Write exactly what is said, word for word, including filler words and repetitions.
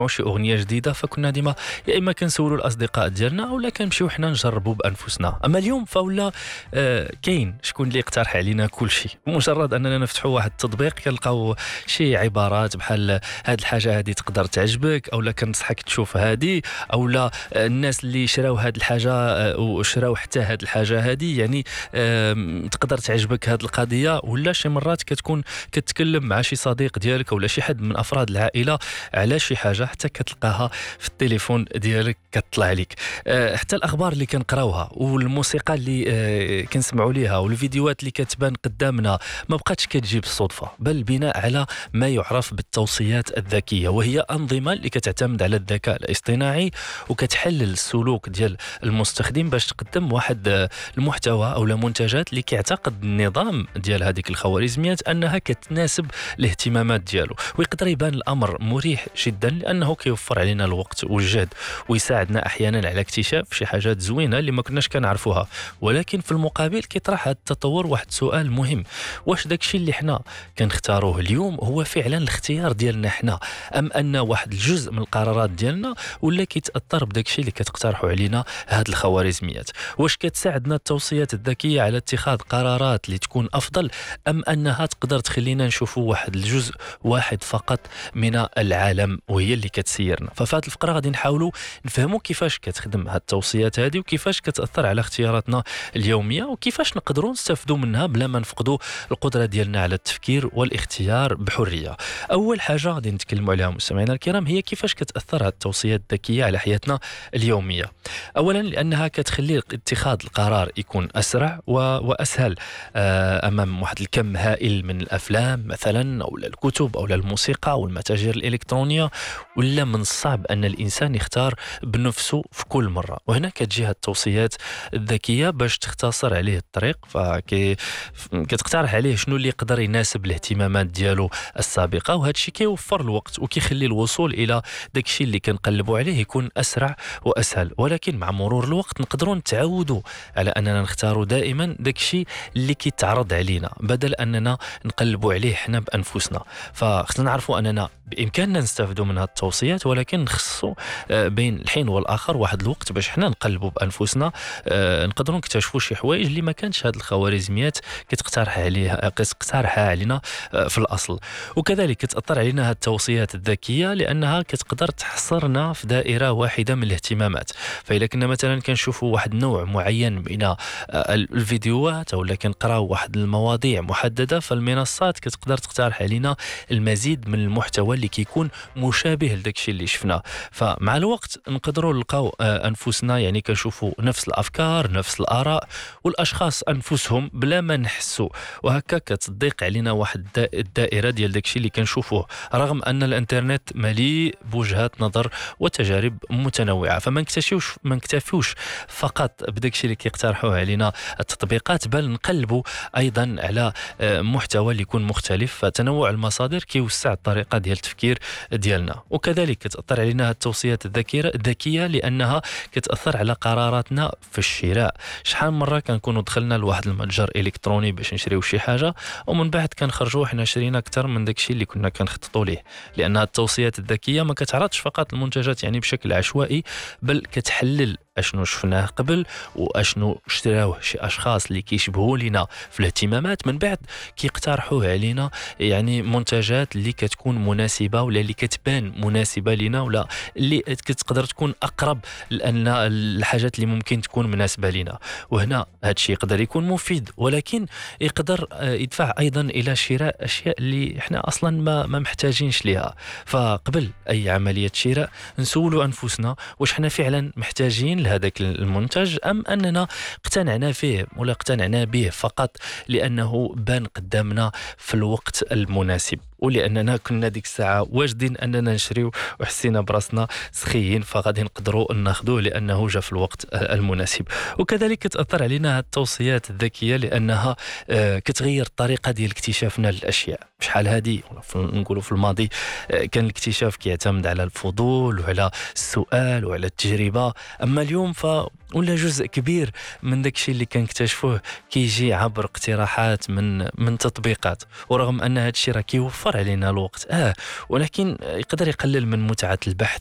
شي اغنيه جديده، فكنا ديما يا اما كنسولوا الاصدقاء ديالنا اولا كنمشيو حنا نجربوا بانفسنا. اما اليوم فولا آه كاين شكون اللي يقترح علينا كل شيء، مجرد اننا نفتحوا واحد التطبيق كنلقاو شي عبارات بحال هاد الحاجه هذه تقدر تعجبك، اولا كنصحك تشوف هذه، اولا آه الناس اللي شراو هاد الحاجه آه وشراو حتى هاد الحاجه هذه يعني آه تقدر تعجبك هاد القضيه. ولا شي مرات كتكون كتكلم مع شي صديق ديالك ولا شي حد من افراد العائله على شي حاجه حتى كتلقاها في التليفون ديالك كتطلع لك. أه حتى الاخبار اللي كنقراوها والموسيقى اللي أه كنسمعوا ليها والفيديوهات اللي كتبان قدامنا ما بقاتش كتجي بالصدفه، بل بناء على ما يعرف بالتوصيات الذكيه، وهي انظمه اللي كتعتمد على الذكاء الاصطناعي وكتحلل السلوك ديال المستخدم باش تقدم واحد المحتوى او المنتجات اللي كيعتقد النظام ديال هذيك الخوارزميات انها كتناسب الاهتمامات ديالو. ويقدر يبان الامر مريح جدا لانه كيوفر علينا الوقت والجهد ويساعدنا احيانا على اكتشاف شي حاجات زوينه اللي ما كناش كنعرفوها. ولكن في المقابل كيطرح هذا التطور واحد سؤال مهم: واش داكشي اللي حنا كنختاروه اليوم هو فعلا الاختيار ديالنا حنا، ام ان واحد الجزء من القرارات ديالنا ولا كيتاثر بداكشي اللي كتقترحوا علينا هاد الخوارزميات؟ واش كتساعدنا التوصيات الذكيه على اتخاذ قرارات اللي تكون افضل، ام انها تقدر تخلينا نشوفوا واحد الجزء واحد فقط من العالم وهي اللي كتسيرنا؟ ففي هذه الفقره غادي نحاولوا نفهموا كيفاش كتخدم هذه التوصيات هذه وكيفاش كتاثر على اختياراتنا اليوميه وكيفاش نقدروا نستافدوا منها بلا ما نفقدوا القدره ديالنا على التفكير والاختيار بحريه. اول حاجه غادي نتكلموا عليها مستمعينا الكرام هي كيفاش كتاثر هذه التوصيات الذكيه على حياتنا اليوميه. اولا لانها كتخلي اتخاذ القرار يكون اسرع واسهل امام واحد الكم هائل من الافلام مثلا او الكتب او الموسيقى او المتاجر الالكترونيه، ولا من الصعب ان الانسان يختار بنفسه في كل مره. وهنا كتجي التوصيات الذكيه باش تختصر عليه الطريق، فكتقترح عليه شنو اللي يقدر يناسب الاهتمامات ديالو السابقه، وهذا الشيء كيوفر الوقت وكيخلي الوصول الى داكشي اللي كنقلبوا عليه يكون اسرع واسهل. ولكن مع مرور الوقت نقدروا نتعودوا على اننا نختاروا دائما داكشي اللي كيتعرض علينا بدل اننا نقلبوا عليه حنا بانفسنا. فخصنا نعرفوا اننا بامكاننا نستافدوا من هذه التوصيات، ولكن نخصوا بين الحين والاخر واحد الوقت باش حنا نقلبوا بانفسنا، نقدروا نكتشفوا شي حوايج اللي ما كانش هذه الخوارزميات كتقترح عليها كتقترحها علينا في الاصل. وكذلك كتاثر علينا هذه التوصيات الذكيه لانها كتقدر تحصرنا في دائره واحده من الاهتمامات. فاذا كنا مثلا كنشوفوا واحد النوع معين من الفيديوهات او كنقراو واحد المواضيع محدده، فالمنصات كتقدر تقترح علينا المزيد من المحتوى اللي كيكون مشابه لداكشي اللي شفناه. فمع الوقت نقدروا نلقاو انفسنا يعني كنشوفوا نفس الافكار نفس الاراء والاشخاص انفسهم بلا ما نحسوا، وهكا كتضيق علينا واحد الدائره ديال داكشي اللي كنشوفوه، رغم ان الانترنت مليء بوجهات نظر وتجارب متنوعه. فما نكتشفوش ما نكتفيوش فقط بداكشي اللي كيقترحوه علينا التطبيقات، بل نقلبوا ايضا على محتوى اللي يكون مختلف. فتنوع المصادر كيوسع الطريقه ديال التفكير ديالنا. وكذلك كتاثر علينا التوصيات الذكيه الذكيه لانها كتاثر على قراراتنا في الشراء. شحال مره كنكونوا دخلنا لواحد المتجر الكتروني باش نشريو شي حاجه ومن بعد كنخرجوا حنا شرينا اكثر من داكشي اللي كنا كنخططوا ليه، لان التوصيات الذكيه ما كتعرضش فقط المنتجات يعني بشكل عشوائي، بل كتحلل اشنو شفناه قبل واشنو اشتراوه شي اشخاص اللي كيشبهوا لنا في الاهتمامات، من بعد كيقترحوه علينا يعني منتجات اللي كتكون مناسبه ولا اللي كتبان مناسبه لنا ولا اللي كتقدر تكون اقرب لان الحاجات اللي ممكن تكون مناسبه لنا. وهنا هذا الشيء يقدر يكون مفيد، ولكن يقدر يدفع ايضا الى شراء اشياء اللي احنا اصلا ما ما محتاجينش ليها. فقبل اي عمليه شراء نسولوا انفسنا واش احنا فعلا محتاجين لهذاك المنتج ام اننا اقتنعنا فيه ولا اقتنعنا به فقط لانه بان قدامنا في الوقت المناسب ولاننا كنا ديك الساعه واجدين اننا نشريو وحسينا براسنا سخيين فغادي نقدروا ناخذوه لانه جاء في الوقت المناسب. وكذلك كتاثر علينا التوصيات الذكيه لانها كتغير الطريقه ديال اكتشافنا للاشياء. بشحال هذه نقولوا في الماضي كان الاكتشاف كيعتمد على الفضول وعلى السؤال وعلى التجربه، اما اليوم ف ولا جزء كبير من داكشي اللي كنكتشفوه كيجي عبر اقتراحات من من تطبيقات. ورغم ان هذا الشيء راه كيوفر يوفر علينا الوقت اه ولكن يقدر يقلل من متعة البحث